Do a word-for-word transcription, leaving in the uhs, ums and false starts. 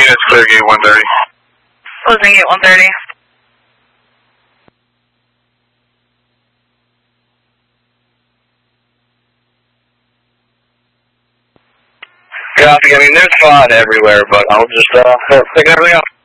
units clear gate one thirty. Closing gate one thirty. Copy. I mean, there's fog everywhere, but I'll just uh, pick everything up.